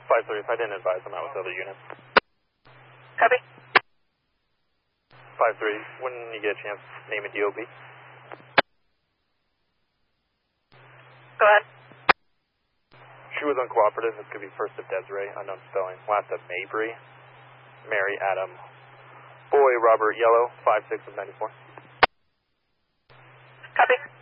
5-3, if I didn't advise, I'm out with other units. Copy. 5-3, when you get a chance, name a DOB. Go ahead. She was uncooperative. This could be first of Desiree, unknown spelling. Last of Mabry. Mary, Adam. Boy, Robert, Yellow, 5-6 of 94. Copy.